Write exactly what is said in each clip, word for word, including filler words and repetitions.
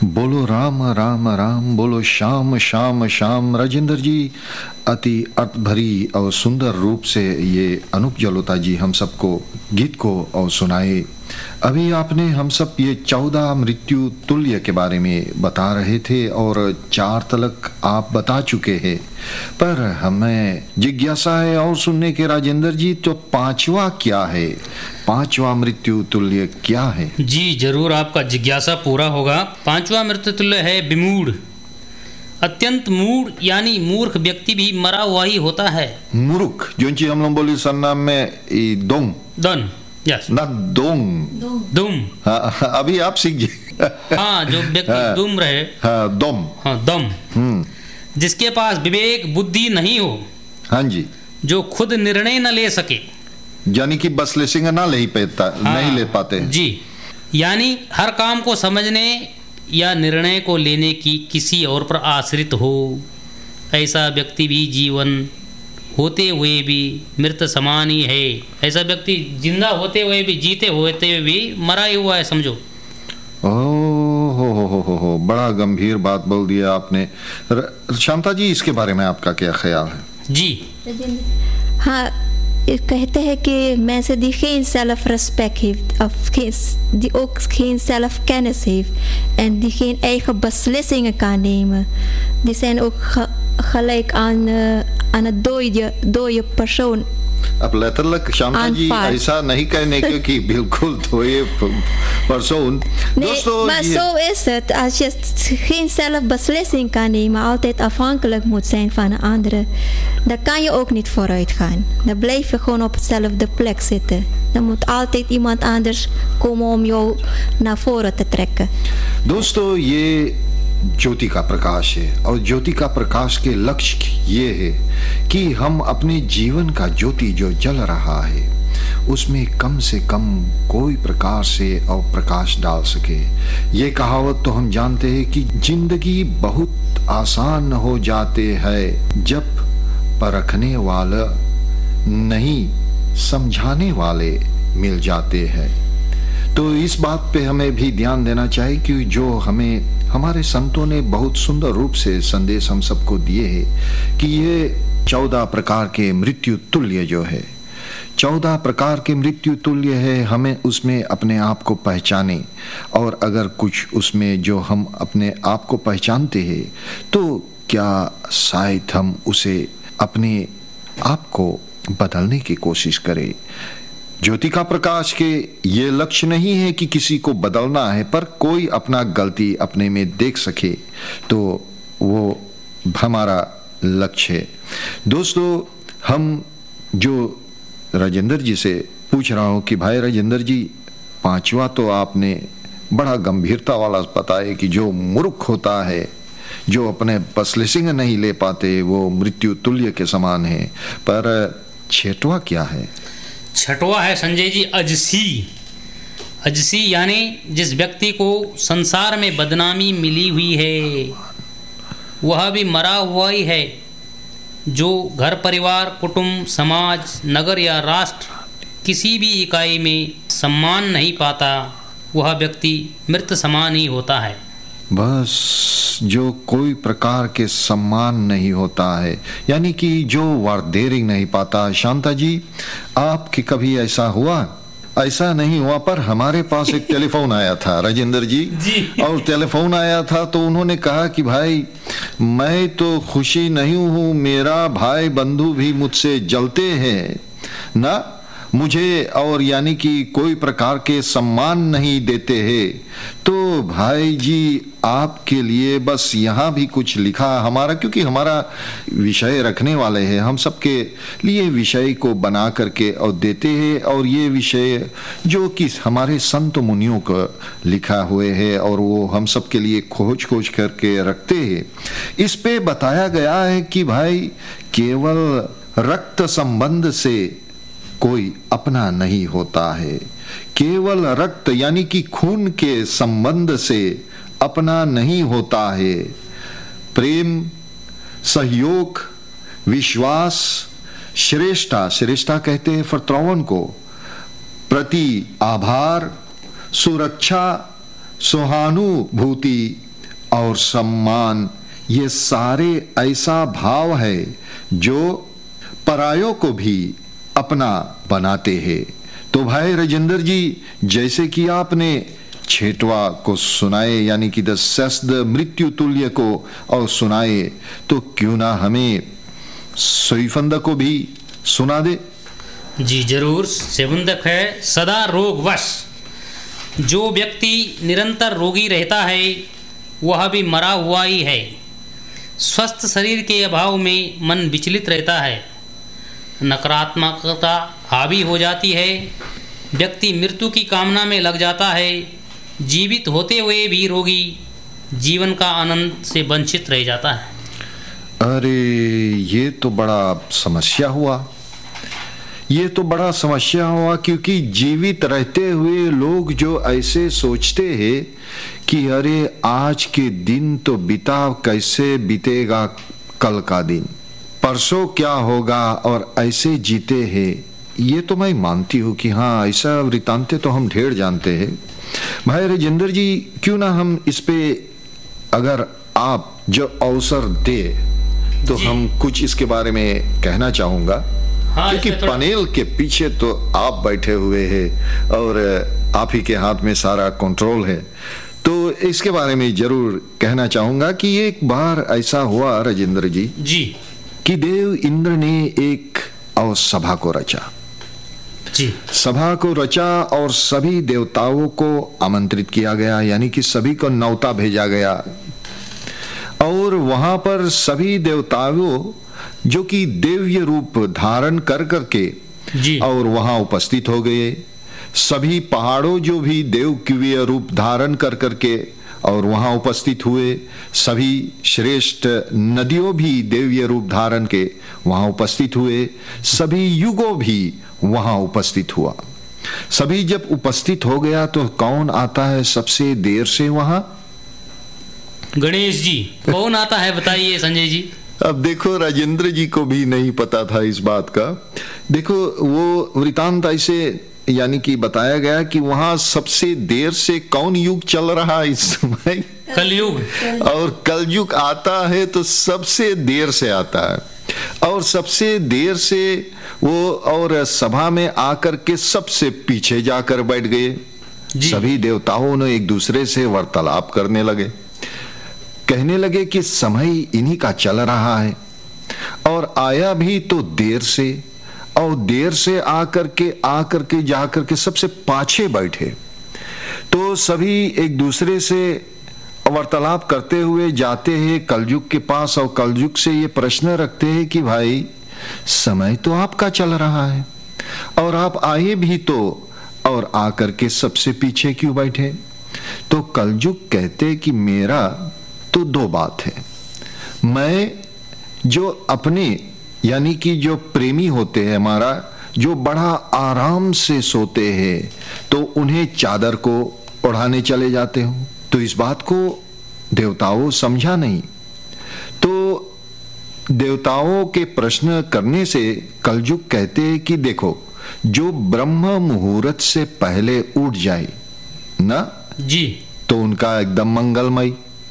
बोलो राम राम राम, बोलो श्याम श्याम श्याम। राजेंद्र जी अति अर्थ भरी और सुंदर रूप से ये अनूप जलोटा जी हम सबको गीत को और सुनाए। अभी आपने हम सब ये चौदह मृत्यु तुल्य के बारे में बता रहे थे और चार तलक आप बता चुके हैं, पर हमें जिज्ञासा है और सुनने के राजेंद्र जी, तो पांचवा क्या है? पांचवा मृत्यु तुल्य क्या है? जी जरूर, आपका जिज्ञासा पूरा होगा। पांचवा मृत्यु तुल्य है विमूढ़। अत्यंत मूढ़ यानी मूर्ख व्यक्ति भी मरा हुआ ही होता है। मूर्ख जो हम लोग बोली सरनाम में दोंग दन यस ना दोंग दुम। हाँ, अभी आप सीख गए। हाँ, जो व्यक्ति हाँ, दुम रहे। हाँ, दम हाँ दम। हम्म जिसके पास विवेक बुद्धि नहीं हो। हाँ जी। जो खुद निर्णय न ले सके, यानी कि बस ले सिंह ना ले ही पाता। हाँ, नहीं ले पाते जी। यानी हर काम को समझने या निर्णय को लेने की किसी और पर आश्रित हो, ऐसा व्यक्ति भी जीवन होते हुए भी मृत समान ही है। ऐसा व्यक्ति जिंदा होते हुए भी, जीते होते हुए भी मरा ही हुआ है, समझो। ओ हो हो हो हो हो बड़ा गंभीर बात बोल दिया आपने। शांता जी, इसके बारे में आपका क्या ख्याल है? जी हाँ, कहते हैं कि mensen die geen zelfrespect heeft of geen, die ook geen zelfkennis heeft en die geen eigen beslissingen kan nemen, die zijn ook ge, gelijk aan, uh, aan het dode, dode persoon. अब letterlijk Shanta जी ऐसा नहीं कहने के कि बिल्कुल तो ये persoon. Nee, दोस्तों, maar je... zo is het. Als je geen zelfbeslissing kan nemen, altijd afhankelijk moet zijn van een andere, dan kan je ook niet vooruit gaan. Dan blijf je gewoon op hetzelfde plek zitten. Dan moet altijd iemand anders komen om jou naar voren te trekken. दोस्तों, ये ज्योति का प्रकाश है और ज्योति का प्रकाश के लक्ष्य ये है कि हम अपने जीवन का ज्योति जो जल रहा है उसमें कम से कम कोई प्रकार से और प्रकाश डाल सके। ये कहावत तो हम जानते हैं कि जिंदगी बहुत आसान हो जाते हैं जब परखने वाला नहीं समझाने वाले मिल जाते हैं। तो इस बात पे हमें भी ध्यान देना चाहिए कि जो हमें हमारे संतों ने बहुत सुंदर रूप से संदेश हम सबको दिए हैं कि ये चौदह प्रकार के मृत्यु तुल्य जो है, चौदह प्रकार के मृत्यु तुल्य है। हमें उसमें अपने आप को पहचाने, और अगर कुछ उसमें जो हम अपने आप को पहचानते हैं तो क्या शायद हम उसे अपने आप को बदलने की कोशिश करें। ज्योति का प्रकाश के ये लक्ष्य नहीं है कि किसी को बदलना है, पर कोई अपना गलती अपने में देख सके तो वो हमारा लक्ष्य है। दोस्तों, हम जो राजेंद्र जी से पूछ रहा हूँ कि भाई राजेंद्र जी, पांचवा तो आपने बड़ा गंभीरता वाला बताया कि जो मूर्ख होता है, जो अपने बसलिसिंग नहीं ले पाते, वो मृत्यु तुल्य के समान है। पर छठवां क्या है? छठवा है संजय जी अजसी। अजसी यानी जिस व्यक्ति को संसार में बदनामी मिली हुई है, वह भी मरा हुआ ही है। जो घर परिवार, कुटुंब, समाज, नगर या राष्ट्र किसी भी इकाई में सम्मान नहीं पाता, वह व्यक्ति मृत समान ही होता है। बस जो कोई प्रकार के सम्मान नहीं होता है, यानी कि जो वार्डेरिंग नहीं पाता। शांता जी, आपके कभी ऐसा हुआ? ऐसा नहीं हुआ, पर हमारे पास एक टेलीफोन आया था राजेंद्र जी, जी। और टेलीफोन आया था तो उन्होंने कहा कि भाई मैं तो खुशी नहीं हूँ, मेरा भाई बंधु भी मुझसे जलते हैं ना, मुझे और यानी कि कोई प्रकार के सम्मान नहीं देते हैं। तो भाई जी, आपके लिए बस यहाँ भी कुछ लिखा हमारा, क्योंकि हमारा विषय रखने वाले हैं, हम सबके लिए विषय को बना करके और देते हैं, और ये विषय जो कि हमारे संत मुनियों को लिखा हुए है और वो हम सबके लिए खोज खोज करके रखते हैं। इस पे बताया गया है कि भाई केवल रक्त संबंध से कोई अपना नहीं होता है, केवल रक्त यानी कि खून के संबंध से अपना नहीं होता है। प्रेम, सहयोग, विश्वास, श्रेष्ठा श्रेष्ठा कहते हैं फरत्रौन को, प्रति आभार, सुरक्षा, सहानुभूति और सम्मान, ये सारे ऐसा भाव है जो परायों को भी अपना बनाते हैं। तो भाई राजेंद्र जी, जैसे कि आपने छेटवा को सुनाए, यानी कि द शस्द मृत्यु तुल्य को और सुनाए, तो क्यों ना हमें सोईफंद को भी सुना दे। जी जरूर। सेवंदक है सदा रोगवश। जो व्यक्ति निरंतर रोगी रहता है वह भी मरा हुआ ही है। स्वस्थ शरीर के अभाव में मन विचलित रहता है, नकारात्मकता हावी हो जाती है, व्यक्ति मृत्यु की कामना में लग जाता है। जीवित होते हुए भी रोगी जीवन का आनंद से वंचित रह जाता है। अरे ये तो बड़ा समस्या हुआ, ये तो बड़ा समस्या हुआ, क्योंकि जीवित रहते हुए लोग जो ऐसे सोचते हैं कि अरे आज के दिन तो बीता, कैसे बीतेगा कल का दिन, परसों क्या होगा, और ऐसे जीते हैं। ये तो मैं मानती हूँ कि हाँ, ऐसा वृतांत तो हम ढेर जानते हैं। भाई राजेंद्र जी, क्यों ना हम इस पे अगर आप जो अवसर दे तो हम कुछ इसके बारे में कहना चाहूंगा। हाँ, क्योंकि पैनल के पीछे तो आप बैठे हुए हैं और आप ही के हाथ में सारा कंट्रोल है, तो इसके बारे में जरूर कहना चाहूंगा कि एक बार ऐसा हुआ राजेंद्र जी जी कि देव इंद्र ने एक और सभा को रचा जी सभा को रचा और सभी देवताओं को आमंत्रित किया गया, यानी कि सभी को न्योता भेजा गया। और वहां पर सभी देवताओं जो कि दिव्य रूप धारण कर करके जी और वहां उपस्थित हो गए। सभी पहाड़ों जो भी देवकीय रूप धारण कर करके और वहां उपस्थित हुए। सभी श्रेष्ठ नदियों भी दिव्य रूप धारण के वहां उपस्थित हुए। सभी युगों भी वहां उपस्थित हुआ। सभी जब उपस्थित हो गया तो कौन आता है सबसे देर से वहां? गणेश जी। कौन आता है बताइए संजय जी। अब देखो, राजेंद्र जी को भी नहीं पता था इस बात का। देखो, वो वृतांत ऐसे यानी कि बताया गया कि वहां सबसे देर से कौन युग चल रहा है इस समय? कलयुग। और कलयुग आता है तो सबसे देर से आता है, और सबसे देर से वो और सभा में आकर के सबसे पीछे जाकर बैठ गए। सभी देवताओं ने एक दूसरे से वार्तालाप करने लगे, कहने लगे कि समय इन्हीं का चल रहा है और आया भी तो देर से, और देर से आकर के आकर के जाकर के सबसे पाछे बैठे। तो सभी एक दूसरे से वार्तालाप करते हुए जाते हैं कलयुग के पास, और कलयुग से ये प्रश्न रखते हैं कि भाई समय तो आपका चल रहा है और आप आए भी तो, और आकर के सबसे पीछे क्यों बैठे? तो कलयुग कहते कि मेरा तो दो बात है। मैं जो अपने यानी कि जो प्रेमी होते हैं हमारा, जो बड़ा आराम से सोते हैं, तो उन्हें चादर को ओढ़ाने चले जाते हो। तो इस बात को देवताओं समझा नहीं। तो देवताओं के प्रश्न करने से कलयुग कहते हैं कि देखो, जो ब्रह्म मुहूर्त से पहले उठ जाए ना जी, तो उनका एकदम मंगलमय।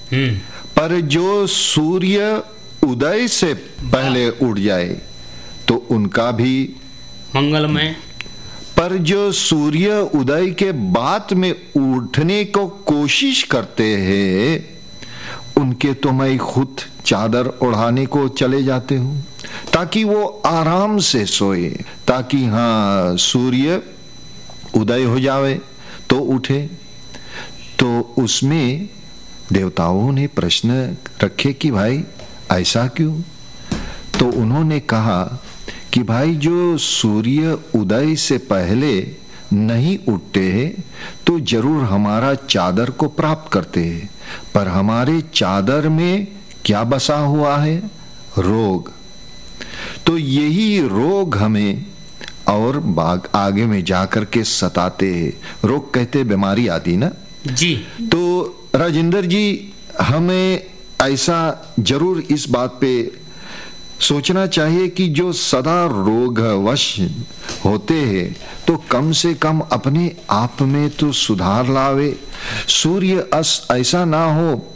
पर जो सूर्य उदय से पहले उठ जाए तो उनका भी मंगलमय। पर जो सूर्य उदय के बाद में उठने को कोशिश करते हैं, उनके तो मैं खुद चादर ओढ़ाने को चले जाते हूं ताकि वो आराम से सोए, ताकि हाँ सूर्य उदय हो जावे तो उठे। तो उसमें देवताओं ने प्रश्न रखे कि भाई ऐसा क्यों? तो उन्होंने कहा कि भाई जो सूर्य उदय से पहले नहीं उठते हैं तो जरूर हमारा चादर को प्राप्त करते हैं, पर हमारे चादर में क्या बसा हुआ है? रोग। तो यही रोग हमें और बाग आगे में जाकर के सताते हैं। रोग कहते बीमारी आदि ना जी। तो राजेंद्र जी, हमें ऐसा जरूर इस बात पे सोचना चाहिए कि जो सदा रोगवश होते हैं तो कम से कम अपने आप में तो सुधार लावे। सूर्य अस्त ऐसा ना हो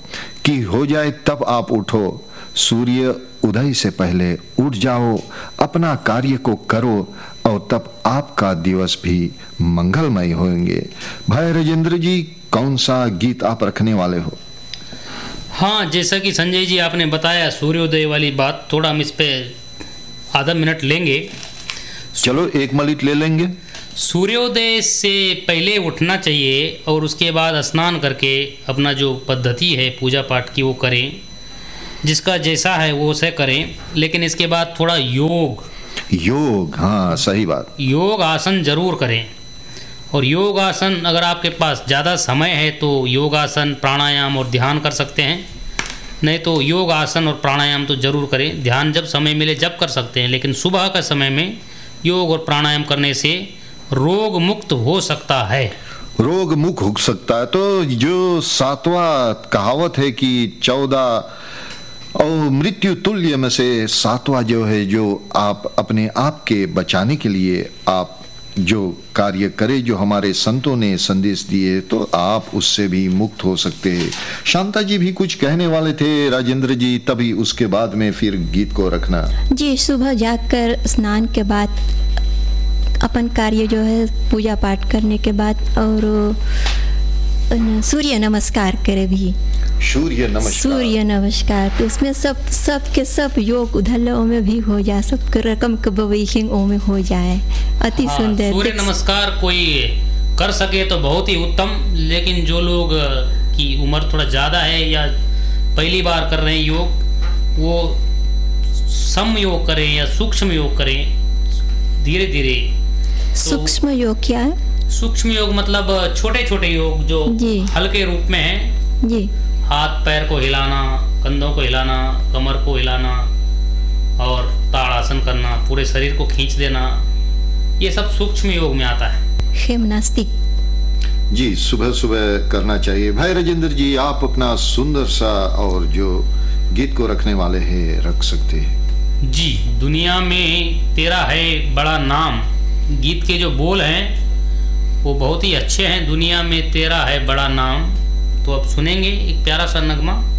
कि हो जाए तब आप उठो, सूर्य उदय से पहले उठ जाओ, अपना कार्य को करो और तब आपका दिवस भी मंगलमय होंगे। भाई राजेंद्र जी, कौन सा गीत आप रखने वाले हो? हाँ, जैसा कि संजय जी आपने बताया सूर्योदय वाली बात, थोड़ा हम इस पे आधा मिनट लेंगे। चलो एक मिनट ले लेंगे। सूर्योदय से पहले उठना चाहिए और उसके बाद स्नान करके अपना जो पद्धति है पूजा पाठ की वो करें, जिसका जैसा है वो उसे करें। लेकिन इसके बाद थोड़ा योग योग हाँ, सही बात। योग आसन जरूर करें। और योग आसन अगर आपके पास ज़्यादा समय है तो योग आसन, प्राणायाम और ध्यान कर सकते हैं। नहीं तो योग आसन और प्राणायाम तो ज़रूर करें। ध्यान जब समय मिले जब कर सकते हैं, लेकिन सुबह का समय में योग और प्राणायाम करने से रोग मुक्त हो सकता है। रोग मुक्त हो सकता है। तो जो सातवां कहावत है कि चौदह और मृत्यु तुल्य में से सातवां जो है, जो आप अपने आप के बचाने के लिए आप जो कार्य करें, जो हमारे संतों ने संदेश दिए, तो आप उससे भी मुक्त हो सकते हैं। शांता जी भी कुछ कहने वाले थे राजेंद्र जी, तभी उसके बाद में फिर गीत को रखना। जी, सुबह जाकर स्नान के बाद अपन कार्य जो है पूजा पाठ करने के बाद और सूर्य नमस्कार करे भी। सूर्य नमस्कार सूर्य नमस्कार तो इसमें सब सब के सब योग उधलों में भी हो जाए, सब रकम के बवेखिंग में हो जाए। अति हाँ, सुंदर। सूर्य नमस्कार कोई कर सके तो बहुत ही उत्तम। लेकिन जो लोग की उम्र थोड़ा ज़्यादा है या पहली बार कर रहे हैं योग, वो सम योग करें या सूक्ष्म योग करें धीरे धीरे। तो सूक्ष्म योग क्या है? सूक्ष्म योग मतलब छोटे छोटे योग जो हल्के रूप में है जी। हाथ पैर को हिलाना, कंधों को हिलाना, कमर को हिलाना और ताड़ासन करना, पूरे शरीर को खींच देना, ये सब सूक्ष्म योग में आता है। जिम्नास्टिक जी सुबह सुबह करना चाहिए। भाई राजेंद्र जी, आप अपना सुंदर सा और जो गीत को रखने वाले हैं रख सकते हैं। जी, दुनिया में तेरा है बड़ा नाम, गीत के जो बोल हैं वो बहुत ही अच्छे हैं। दुनिया में तेरा है बड़ा नाम। तो अब सुनेंगे एक प्यारा सा नगमा।